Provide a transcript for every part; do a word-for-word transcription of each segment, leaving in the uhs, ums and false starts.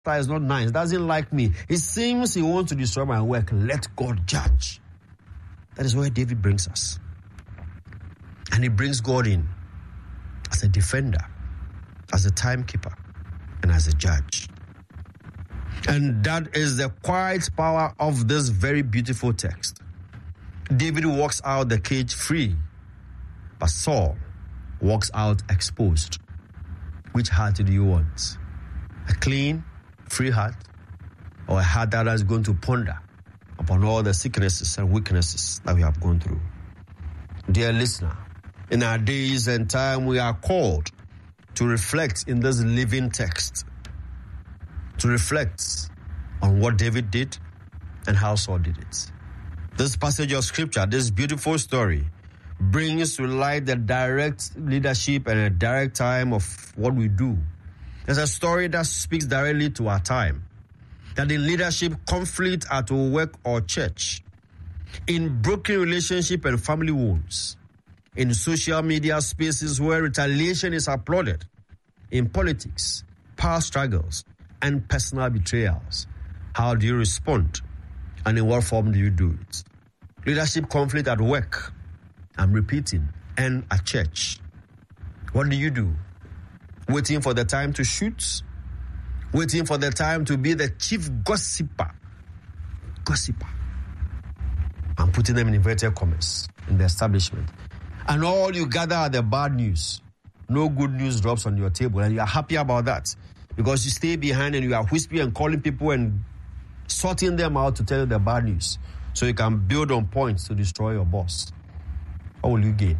is not nice, doesn't like me. It seems he wants to destroy my work. Let God judge. That is where David brings us. And he brings God in as a defender, as a timekeeper, and as a judge. And that is the quiet power of this very beautiful text. David walks out the cage free, but Saul walks out exposed. Which heart do you want? A clean, free heart, or a heart that is going to ponder upon all the sicknesses and weaknesses that we have gone through? Dear listener, in our days and time, we are called to reflect in this living text, to reflect on what David did and how Saul did it. This passage of scripture, this beautiful story, brings to light the direct leadership and a direct time of what we do. There's a story that speaks directly to our time. That in leadership, conflict at work or church, in broken relationship and family wounds, in social media spaces where retaliation is applauded, in politics, power struggles, and personal betrayals, how do you respond? And in what form do you do it? Leadership conflict at work, I'm repeating, and at church. What do you do? Waiting for the time to shoot? Waiting for the time to be the chief gossiper? Gossiper. I'm putting them in inverted commas in the establishment. And all you gather are the bad news. No good news drops on your table, and you are happy about that because you stay behind and you are whispering and calling people and sorting them out to tell you the bad news so you can build on points to destroy your boss. What will you gain?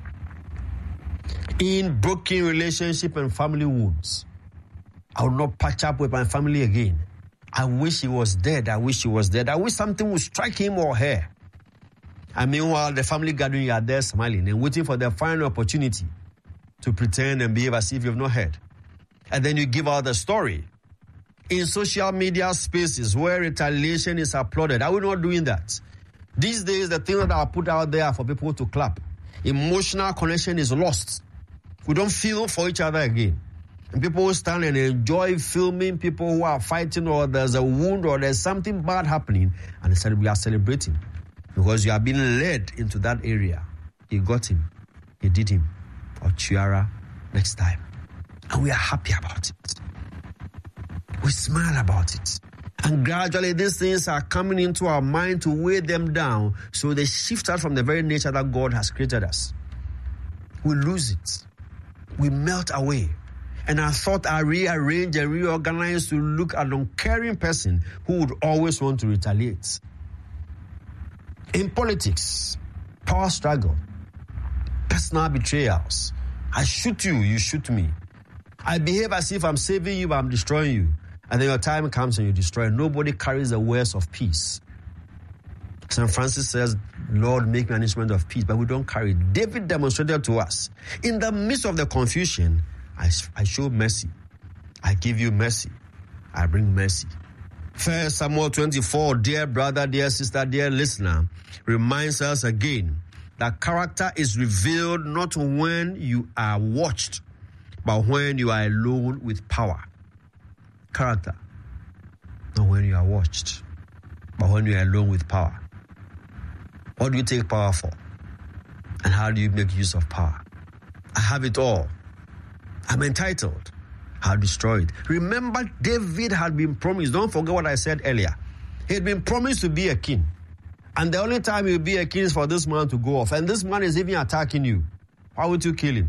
In broken relationship and family wounds, I will not patch up with my family again. I wish he was dead. I wish he was dead. I wish something would strike him or her. And meanwhile, the family gathering, you are there smiling and waiting for the final opportunity to pretend and behave as if you've not heard. And then you give out the story. In social media spaces where retaliation is applauded, are we not doing that? These days, the things that are put out there are for people to clap. Emotional connection is lost. We don't feel for each other again. And people stand and enjoy filming people who are fighting, or there's a wound or there's something bad happening, and we are celebrating because you are being led into that area. He got him. He did him. Or Chiara next time. And we are happy about it. We smile about it. And gradually these things are coming into our mind to weigh them down, so they shift us from the very nature that God has created us. We lose it. We melt away. And our thoughts are rearranged and reorganized to look at an uncaring person who would always want to retaliate. In politics, power struggle, personal betrayals. I shoot you, you shoot me. I behave as if I'm saving you, but I'm destroying you. And then your time comes and you destroy. Nobody carries the words of peace. Saint Francis says, Lord, make me an instrument of peace, but we don't carry it. David demonstrated to us, in the midst of the confusion, I, I show mercy. I give you mercy. I bring mercy. First Samuel twenty-four, dear brother, dear sister, dear listener, reminds us again that character is revealed not when you are watched, but when you are alone with power. Character, not when you are watched, but when you are alone with power. What do you take power for? And how do you make use of power? I have it all. I'm entitled. I'll destroy it. Remember, David had been promised. Don't forget what I said earlier. He had been promised to be a king. And the only time he'll be a king is for this man to go off. And this man is even attacking you. Why would you kill him?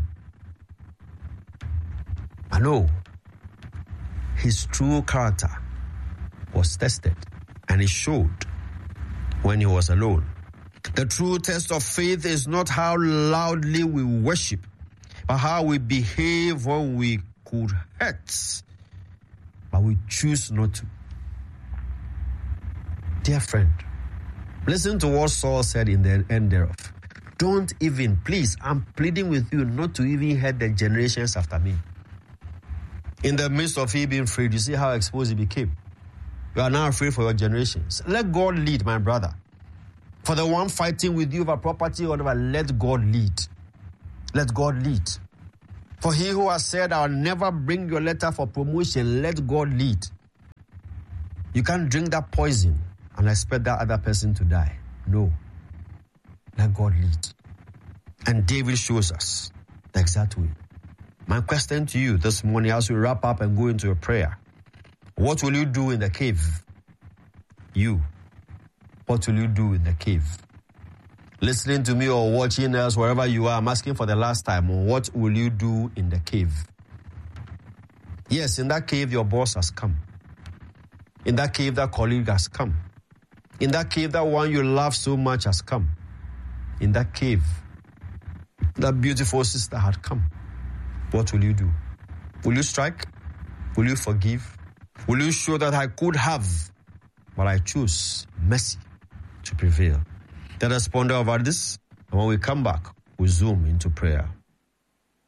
I know. His true character was tested. And it showed when he was alone. The true test of faith is not how loudly we worship, but how we behave when we could hurt, but we choose not to. Dear friend, listen to what Saul said in the end thereof. Don't even, please, I'm pleading with you not to even hurt the generations after me. In the midst of he being freed, you see how exposed he became. You are now afraid for your generations. Let God lead, my brother. For the one fighting with you over property or whatever, let God lead. Let God lead. For he who has said, I'll never bring your letter for promotion, let God lead. You can't drink that poison and expect that other person to die. No. Let God lead. And David shows us the exact way. My question to you this morning as we wrap up and go into a prayer. What will you do in the cave? You. What will you do in the cave? Listening to me or watching us wherever you are, I'm asking for the last time, what will you do in the cave? Yes, in that cave, your boss has come. In that cave, that colleague has come. In that cave, that one you love so much has come. In that cave, that beautiful sister had come. What will you do? Will you strike? Will you forgive? Will you show that I could have, but I choose mercy to prevail? Let us ponder over this, and when we come back, we zoom into prayer.